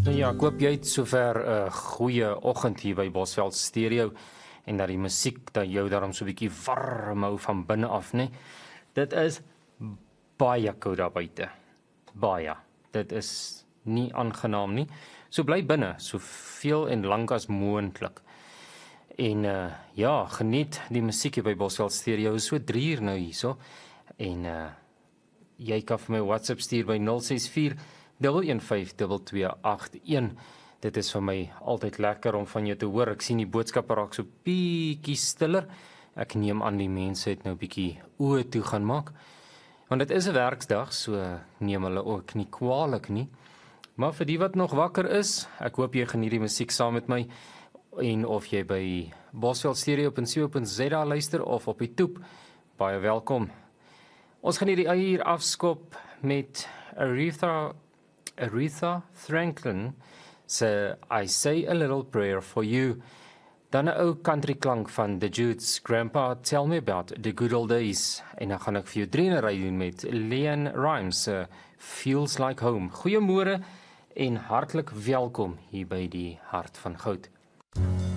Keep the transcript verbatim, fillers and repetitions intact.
Nou ja, ek hoop jy het sover 'n uh, goeie oggend hier by Bosveld Stereo en dat die musiek dat jou daarom so 'n bietjie warm hou van binne af, né? Dit is baie koud daar buite. Baie. Dit is nie aangenaam nie. So bly binne, soveel en lank as moontlik. En uh, ja, geniet die musiek hier by Bosveld Stereo. So drie uur nou hierso. En uh, jy kan vir my WhatsApp stuur by nul ses vier een een vyf twee twee agt een. Dit is vir my altyd lekker om van jou te hoor. Ek sien die boodskappe raak so bietjie stiller. Ek neem aan die mense het nou bietjie oë toe gaan maak. Want dit is 'n werksdag, so neem hulle ook nie kwaadlik nie. Maar vir die wat nog wakker is, ek hoop jy geniet die musiek saam met my. En of jy by bosveld stereo punt co punt za luister of op die toep, baie welkom. Ons gaan hierdie uur afskop met Aretha Aretha Franklin se I Say a Little Prayer for You. Dan 'n ou country klank van The Jutes, Grandpa Tell Me About the Good Old Days. En dan gaan ek vir jou drieënery doen met Leanne Rimes, uh, Feels Like Home. Goeiemôre en hartlik welkom hier by die Hart van Goud.